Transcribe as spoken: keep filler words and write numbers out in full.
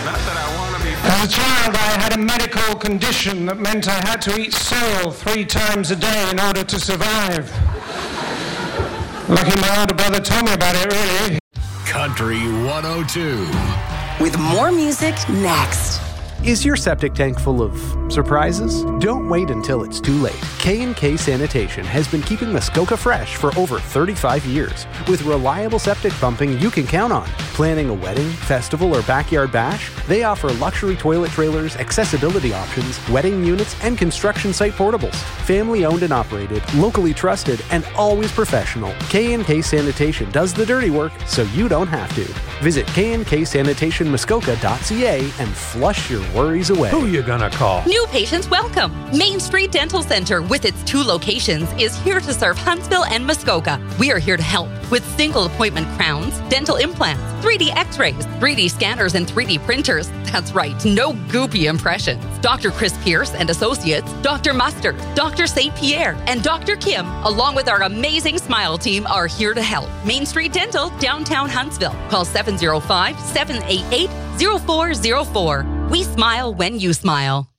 Not that I want to be... As a child, I had a medical condition that meant I had to eat sorrel three times a day in order to survive. Lucky my older brother told me about it, really. Country one oh two. With more music next. Is your septic tank full of surprises? Don't wait until it's too late. K and K Sanitation has been keeping Muskoka fresh for over thirty-five years. With reliable septic pumping you can count on. Planning a wedding, festival, or backyard bash? They offer luxury toilet trailers, accessibility options, wedding units, and construction site portables. Family owned and operated, locally trusted, and always professional. K and K Sanitation does the dirty work so you don't have to. Visit k and k sanitation muskoka dot c a and flush your worries away. Who you gonna call? New patients welcome. Main Street Dental Center, with its two locations, is here to serve Huntsville and Muskoka. We are here to help with single appointment crowns, dental implants, three D x-rays, three D scanners, and three D printers. That's right, no goopy impressions. Doctor Chris Pierce and Associates, Doctor Mustard, Doctor Saint Pierre, and Doctor Kim, along with our amazing Smile team, are here to help. Main Street Dental, downtown Huntsville. Call seven oh five, seven eight eight, oh four oh four. We smile when you smile.